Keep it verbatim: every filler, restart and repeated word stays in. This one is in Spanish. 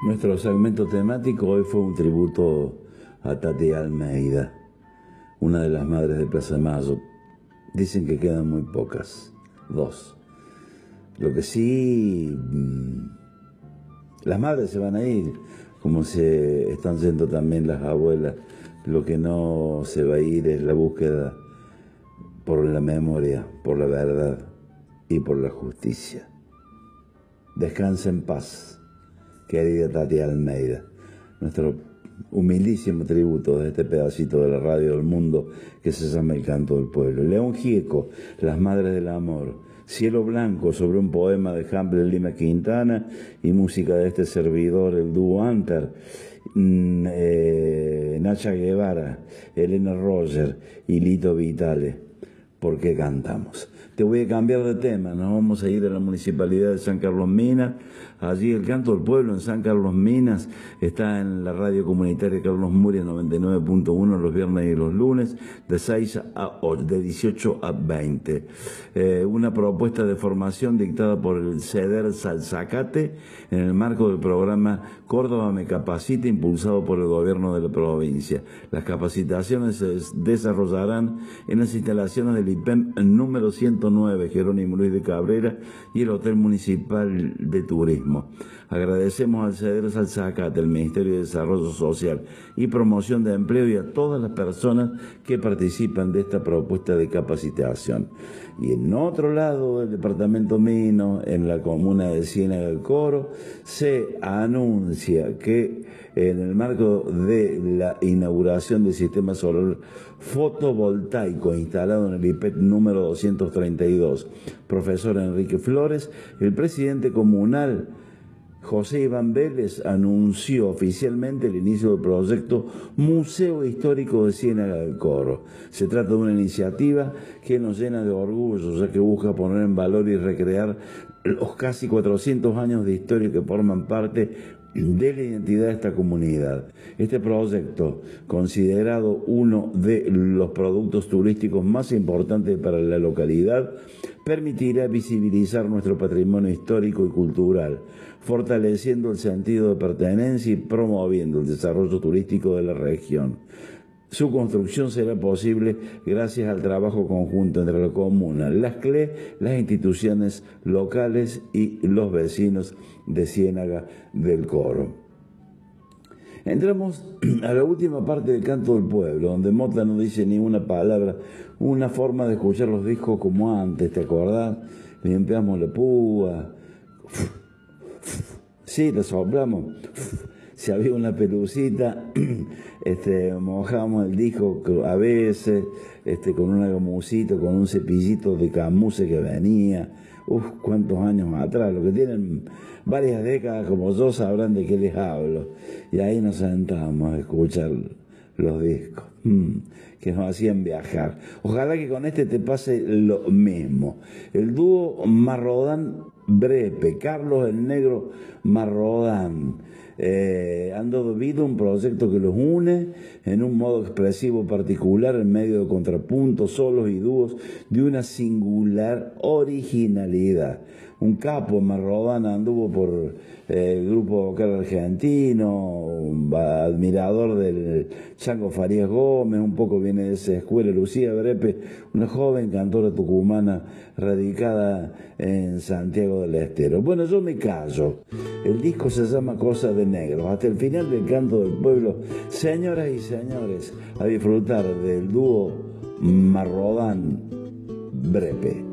Nuestro segmento temático hoy fue un tributo a Tati Almeida, una de las madres de Plaza de Mayo. Dicen que quedan muy pocas, dos. Lo que sí, las madres se van a ir, como se están yendo también las abuelas. Lo que no se va a ir es la búsqueda por la memoria, por la verdad y por la justicia. Descansa en paz, querida Tati Almeida. Nuestro humildísimo tributo de este pedacito de la radio del mundo que se llama El Canto del Pueblo. León Gieco, Las Madres del Amor. Cielo Blanco, sobre un poema de Hamlet Lima Quintana y música de este servidor, el dúo Antar. Eh, Nacha Guevara, Elena Roger y Lito Vitale. ¿Por qué cantamos? Te voy a cambiar de tema, nos vamos a ir a la Municipalidad de San Carlos Minas. Allí El Canto del Pueblo en San Carlos Minas está en la radio comunitaria Carlos Muria noventa y nueve punto uno los viernes y los lunes de seis a ocho, de dieciocho a veinte. Eh, una propuesta de formación dictada por el CEDER Salzacate en el marco del programa Córdoba Me Capacita, impulsado por el gobierno de la provincia. Las capacitaciones se desarrollarán en las instalaciones del I P E M número ciento nueve, Jerónimo Luis de Cabrera, y el Hotel Municipal de Turismo. Agradecemos al CEDER Salzacate, al Ministerio de Desarrollo Social y Promoción de Empleo y a todas las personas que participan de esta propuesta de capacitación. Y en otro lado del departamento Minos, en la comuna de Ciénaga del Coro, se anuncia que en el marco de la inauguración del sistema solar fotovoltaico instalado en el I P E T número doscientos treinta y dos, profesor Enrique Flores, el presidente comunal José Iván Vélez anunció oficialmente el inicio del proyecto Museo Histórico de Ciénaga del Coro. Se trata de una iniciativa que nos llena de orgullo, ya que busca poner en valor y recrear los casi cuatrocientos años de historia que forman parte de la identidad de esta comunidad. Este proyecto, considerado uno de los productos turísticos más importantes para la localidad, permitirá visibilizar nuestro patrimonio histórico y cultural, fortaleciendo el sentido de pertenencia y promoviendo el desarrollo turístico de la región. Su construcción será posible gracias al trabajo conjunto entre la comuna, las C L E, las instituciones locales y los vecinos de Ciénaga del Coro. Entramos a la última parte del Canto del Pueblo, donde Mota no dice ni una palabra, una forma de escuchar los discos como antes, ¿te acordás? Limpiamos la púa, sí, la soplamos. Si había una pelucita, este, mojábamos el disco a veces, este, con una gamusita, con un cepillito de camuse que venía, uff, cuántos años atrás. Los que tienen varias décadas como yo sabrán de qué les hablo. Y ahí nos sentamos a escuchar los discos, mmm, que nos hacían viajar. Ojalá que con este te pase lo mismo. El dúo Marrodán Brepe, Carlos el Negro Marrodán, eh, han dado vida a un proyecto que los une en un modo expresivo particular en medio de contrapuntos, solos y dúos de una singular originalidad. Un capo, Marrodán, anduvo por eh, el grupo vocal argentino, un admirador del Chango Farías Gómez, un poco viene de esa escuela. Lucía Brepe, una joven cantora tucumana radicada en Santiago del Estero. Bueno, yo me callo. El disco se llama Cosa de Negros. Hasta el final del Canto del Pueblo, señoras y señores, a disfrutar del dúo Marrodán Brepe.